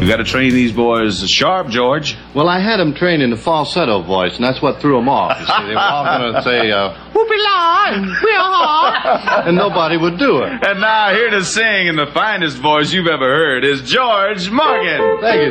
You got to train these boys sharp, George. Well, I had them trained in the falsetto voice, and that's what threw them off. You see, they were all going to say, whoopee-la, whee-haw, and nobody would do it. And now here to sing in the finest voice you've ever heard is George Morgan. Thank you,